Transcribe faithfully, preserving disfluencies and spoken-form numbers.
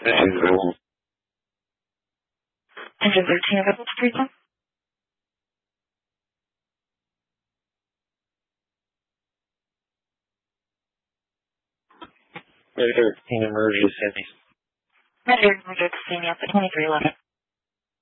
Engine available. Engine thirteen available to treat them. Maybe thirteen emergency. Measure emergency at twenty-three eleven.